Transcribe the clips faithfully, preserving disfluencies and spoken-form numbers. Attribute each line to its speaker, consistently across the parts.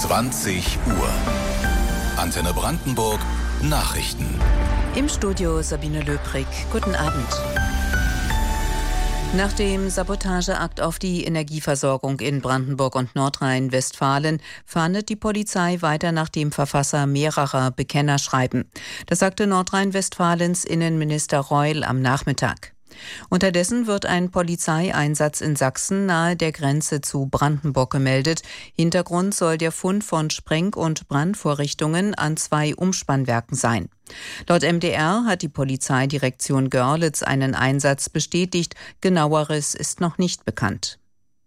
Speaker 1: zwanzig Uhr. Antenne Brandenburg Nachrichten.
Speaker 2: Im Studio Sabine Löbrig. Guten Abend. Nach dem Sabotageakt auf die Energieversorgung in Brandenburg und Nordrhein-Westfalen fahndet die Polizei weiter nach dem Verfasser mehrerer Bekennerschreiben. Das sagte Nordrhein-Westfalens Innenminister Reul am Nachmittag. Unterdessen wird ein Polizeieinsatz in Sachsen nahe der Grenze zu Brandenburg gemeldet. Hintergrund soll der Fund von Spreng- und Brandvorrichtungen an zwei Umspannwerken sein. Laut M D R hat die Polizeidirektion Görlitz einen Einsatz bestätigt. Genaueres ist noch nicht bekannt.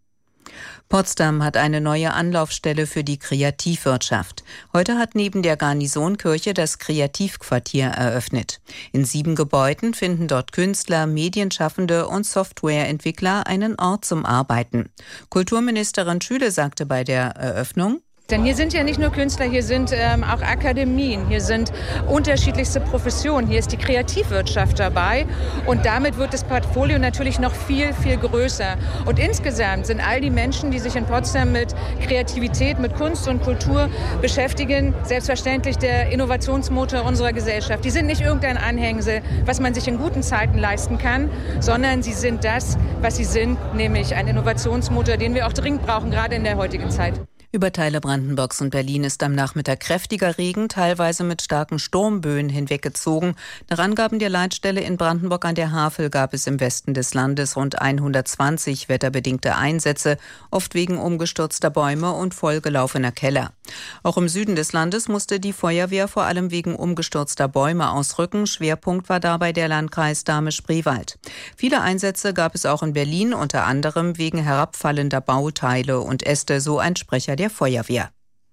Speaker 2: Potsdam hat eine neue Anlaufstelle für die Kreativwirtschaft. Heute hat neben der Garnisonkirche das Kreativquartier eröffnet. In sieben Gebäuden finden dort Künstler, Medienschaffende und Softwareentwickler einen Ort zum Arbeiten. Kulturministerin Schüle sagte bei der Eröffnung:
Speaker 3: Denn hier sind ja nicht nur Künstler, hier sind ähm, auch Akademien, hier sind unterschiedlichste Professionen, hier ist die Kreativwirtschaft dabei und damit wird das Portfolio natürlich noch viel, viel größer. Und insgesamt sind all die Menschen, die sich in Potsdam mit Kreativität, mit Kunst und Kultur beschäftigen, selbstverständlich der Innovationsmotor unserer Gesellschaft. Die sind nicht irgendein Anhängsel, was man sich in guten Zeiten leisten kann, sondern sie sind das, was sie sind, nämlich ein Innovationsmotor, den wir auch dringend brauchen, gerade in der heutigen Zeit.
Speaker 2: Über Teile Brandenburgs und Berlin ist am Nachmittag kräftiger Regen, teilweise mit starken Sturmböen hinweggezogen. Nach Angaben der Leitstelle in Brandenburg an der Havel gab es im Westen des Landes rund hundertzwanzig wetterbedingte Einsätze, oft wegen umgestürzter Bäume und vollgelaufener Keller. Auch im Süden des Landes musste die Feuerwehr vor allem wegen umgestürzter Bäume ausrücken. Schwerpunkt war dabei der Landkreis Dahme-Spreewald. Viele Einsätze gab es auch in Berlin, unter anderem wegen herabfallender Bauteile und Äste, so ein Sprecher der Feuerwehr.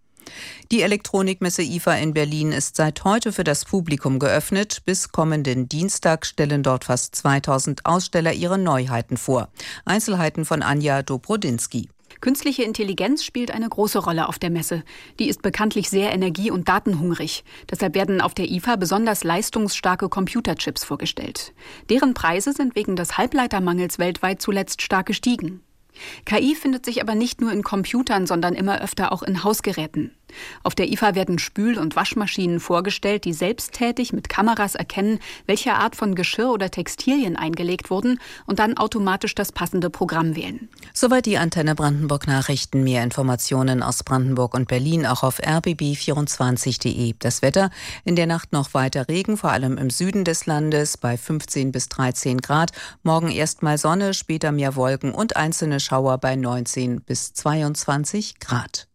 Speaker 2: Die Elektronikmesse I F A in Berlin ist seit heute für das Publikum geöffnet. Bis kommenden Dienstag stellen dort fast zweitausend Aussteller ihre Neuheiten vor. Einzelheiten von Anja Dobrodinsky.
Speaker 4: Künstliche Intelligenz spielt eine große Rolle auf der Messe. Die ist bekanntlich sehr energie- und datenhungrig. Deshalb werden auf der I F A besonders leistungsstarke Computerchips vorgestellt. Deren Preise sind wegen des Halbleitermangels weltweit zuletzt stark gestiegen. K I findet sich aber nicht nur in Computern, sondern immer öfter auch in Hausgeräten. Auf der I F A werden Spül- und Waschmaschinen vorgestellt, die selbsttätig mit Kameras erkennen, welche Art von Geschirr oder Textilien eingelegt wurden und dann automatisch das passende Programm wählen.
Speaker 2: Soweit die Antenne Brandenburg Nachrichten. Mehr Informationen aus Brandenburg und Berlin auch auf r b b vierundzwanzig punkt de. Das Wetter: in der Nacht noch weiter Regen, vor allem im Süden des Landes bei fünfzehn bis dreizehn Grad. Morgen erstmal Sonne, später mehr Wolken und einzelne Schauer bei neunzehn bis zweiundzwanzig Grad.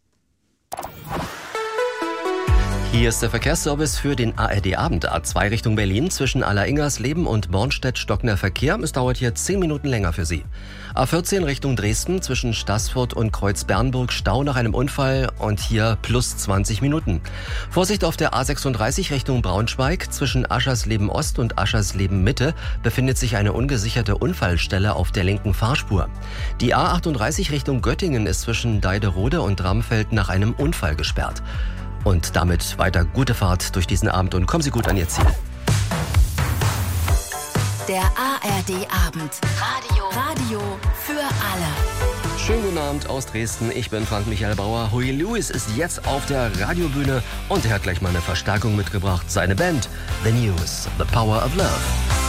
Speaker 5: Hier ist der Verkehrsservice für den A R D-Abend. A zwei Richtung Berlin zwischen Allersingersleben und Bornstedt stockender Verkehr. Es dauert hier zehn Minuten länger für Sie. A vierzehn Richtung Dresden zwischen Staßfurt und Kreuzbernburg Stau nach einem Unfall und hier plus zwanzig Minuten. Vorsicht auf der A sechsunddreißig Richtung Braunschweig zwischen Aschersleben Ost und Aschersleben Mitte befindet sich eine ungesicherte Unfallstelle auf der linken Fahrspur. Die A achtunddreißig Richtung Göttingen ist zwischen Deiderode und Ramfeld nach einem Unfall gesperrt. Und damit weiter gute Fahrt durch diesen Abend und kommen Sie gut an Ihr Ziel.
Speaker 6: Der A R D-Abend. Radio. Radio für alle.
Speaker 5: Schönen guten Abend aus Dresden. Ich bin Frank Michael Bauer. Huey Lewis ist jetzt auf der Radiobühne und er hat gleich mal eine Verstärkung mitgebracht. Seine Band The News, The Power of Love.